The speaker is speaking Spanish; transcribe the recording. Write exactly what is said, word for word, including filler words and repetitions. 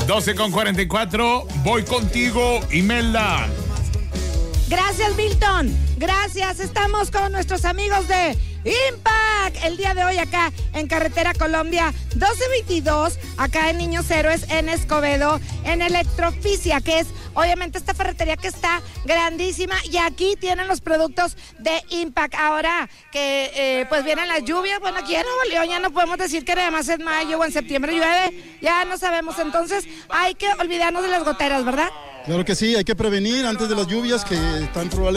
doce con cuarenta y cuatro, voy contigo, Imelda. Gracias, Milton. Gracias. Estamos con nuestros amigos de Impact el día de hoy acá en Carretera Colombia doce veintidós, acá en Niños Héroes, en Escobedo, en Electroficia, que es obviamente esta ferretería que está grandísima, y aquí tienen los productos de Impact. Ahora que eh, pues vienen las lluvias, bueno, aquí en Nuevo León ya no podemos decir que además en mayo o en septiembre llueve, ya no sabemos, entonces hay que olvidarnos de las goteras, ¿verdad? Claro que sí, hay que prevenir antes de las lluvias que están probablemente